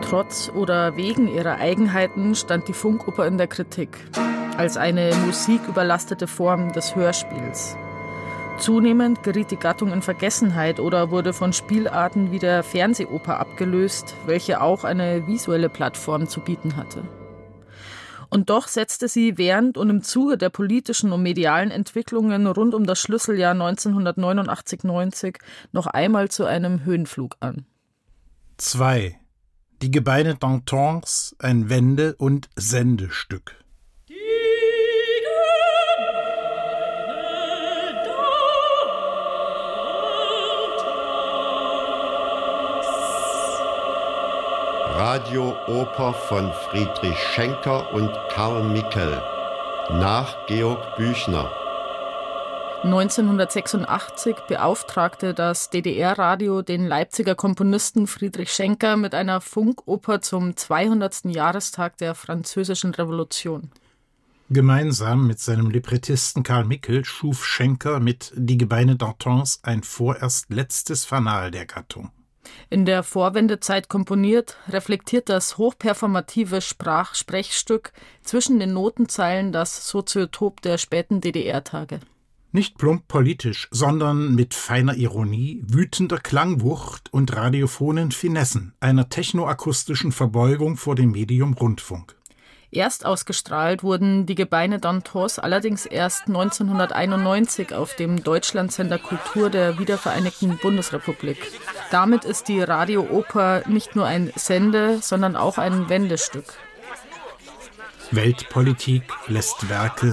Trotz oder wegen ihrer Eigenheiten stand die Funkoper in der Kritik, als eine musiküberlastete Form des Hörspiels. Zunehmend geriet die Gattung in Vergessenheit oder wurde von Spielarten wie der Fernsehoper abgelöst, welche auch eine visuelle Plattform zu bieten hatte. Und doch setzte sie während und im Zuge der politischen und medialen Entwicklungen rund um das Schlüsseljahr 1989-90 noch einmal zu einem Höhenflug an. 2. Die Gebeine d'Entente, ein Wende- und Sendestück. Radiooper von Friedrich Schenker und Karl Mickel nach Georg Büchner. 1986 beauftragte das DDR-Radio den Leipziger Komponisten Friedrich Schenker mit einer Funkoper zum 200. Jahrestag der Französischen Revolution. Gemeinsam mit seinem Librettisten Karl Mickel schuf Schenker mit Die Gebeine d'Entente ein vorerst letztes Fanal der Gattung. In der Vorwendezeit komponiert, reflektiert das hochperformative Sprechstück zwischen den Notenzeilen das Soziotop der späten DDR-Tage. Nicht plump politisch, sondern mit feiner Ironie, wütender Klangwucht und radiophonen Finessen, einer technoakustischen Verbeugung vor dem Medium Rundfunk. Erst ausgestrahlt wurden die Gebeine d'Entente allerdings erst 1991 auf dem Deutschlandsender Kultur der wiedervereinigten Bundesrepublik. Damit ist die Radiooper nicht nur ein Sende-, sondern auch ein Wendestück. Weltpolitik lässt Werke